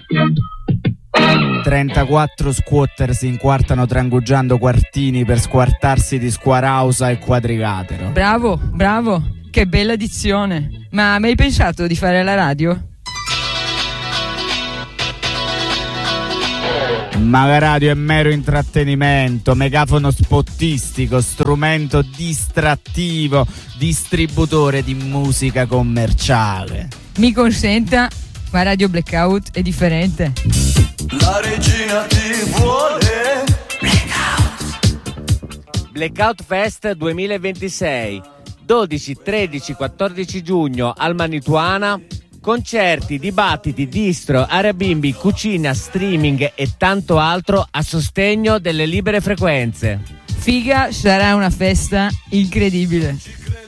34 squatter si inquartano trangugiando quartini per squartarsi di squarausa e quadrilatero. Bravo, bravo, che bella dizione. Ma mai pensato di fare la radio? Ma la radio è mero intrattenimento, megafono spottistico, strumento distrattivo, distributore di musica commerciale. Mi consenta, ma Radio Blackout è differente. La regina ti vuole. Blackout Fest 2026, 12, 13, 14 giugno al Manituana. Concerti, dibattiti, distro, area bimbi, cucina, streaming e tanto altro a sostegno delle libere frequenze. Figa, sarà una festa incredibile.